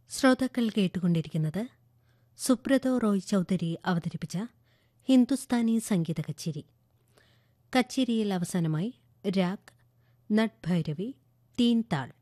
ശ്രോതാക്കൾ കേട്ടുകൊണ്ടിരിക്കുന്നത് സുബ്രതോ റോയ് ചൌധരി അവതരിപ്പിച്ച ഹിന്ദുസ്ഥാനി സംഗീത കച്ചേരി. കച്ചേരിയിൽ അവസാനമായി രാഗ്, നട്ട് ഭൈരവി, തീൻ താൾ.